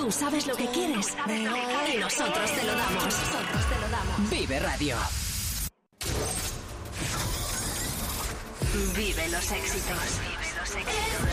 Tú sabes lo que quieres y nosotros te lo damos. Vive Radio. Vive los éxitos.